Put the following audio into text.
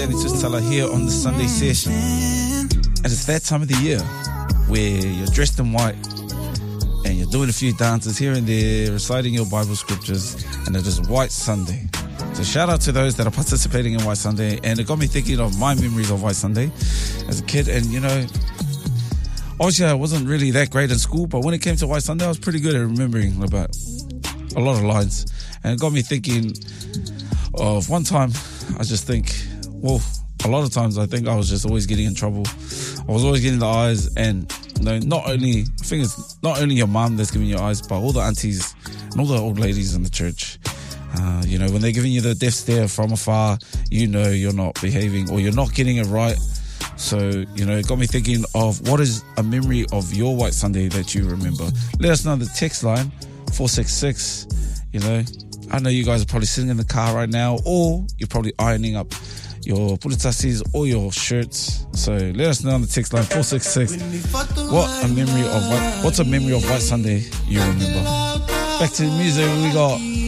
Danny Tustala here on the Sunday session. And it's that time of the year where you're dressed in white and you're doing a few dances here and there, reciting your Bible scriptures, and it is White Sunday. So shout out to those that are participating in White Sunday, and it got me thinking of my memories of White Sunday as a kid. And you know, obviously I wasn't really that great in school, but when it came to White Sunday, I was pretty good at remembering about a lot of lines. And it got me thinking of one time. I just think, well, a lot of times I think I was just always getting in trouble. I was always getting the eyes, and you know, I think it's not only your mum that's giving you eyes, but all the aunties and all the old ladies in the church. You know, when they're giving you the death stare from afar, you know you're not behaving or you're not getting it right. So, you know, it got me thinking of what is a memory of your White Sunday that you remember. Let us know on the text line, 466. You know, I know you guys are probably sitting in the car right now, or you're probably ironing up your pulitasis or your shirts. So let us know on the text line, 466. What's a memory of White Sunday you remember? Back to the music we got